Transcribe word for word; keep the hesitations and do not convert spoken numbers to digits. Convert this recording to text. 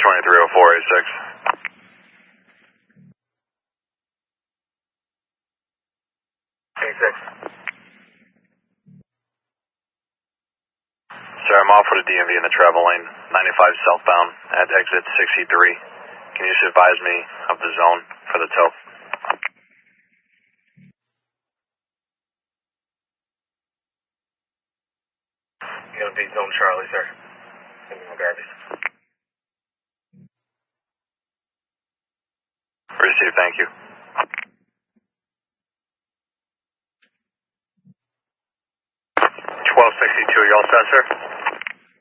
twenty-three oh four eighty-six. eighty-six. Sir, I'm off for the D M V in the travel lane, ninety-five southbound at exit sixty-three. Can you just advise me of the zone for the tow? Gonna be zone Charlie, sir. Garvey. Received, thank you. twelve sixty-two, you all set, sir?